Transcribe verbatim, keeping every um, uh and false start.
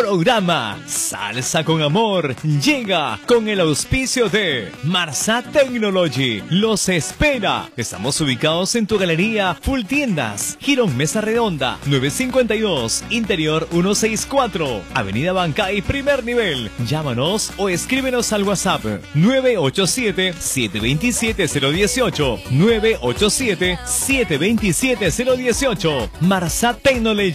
Programa Salsa con Amor llega con el auspicio de Marsat Technology. Los espera. Estamos ubicados en tu galería Full Tiendas, Girón Mesa Redonda, nueve cincuenta y dos, Interior ciento sesenta y cuatro, Avenida Bancay, primer nivel. Llámanos o escríbenos al WhatsApp nueve ocho siete, siete dos siete, cero uno ocho, nueve ocho siete, siete dos siete, cero uno ocho. Marsat Technology.